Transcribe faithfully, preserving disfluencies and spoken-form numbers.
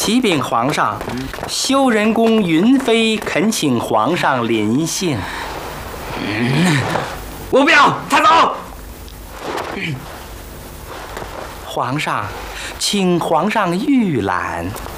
启禀皇上，修仁宫云妃恳请皇上临幸。 嗯，我不要，他走。 皇上，请皇上御览。